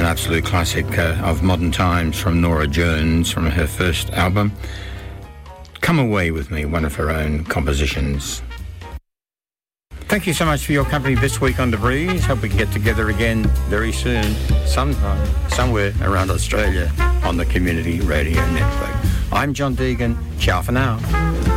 absolute classic of modern times from Norah Jones from her first album. Come Away With Me, one of her own compositions. Thank you so much for your company this week on The Breeze. Hope we can get together again very soon, sometime, somewhere around Australia on the Community Radio Network. I'm John Deegan. Ciao for now.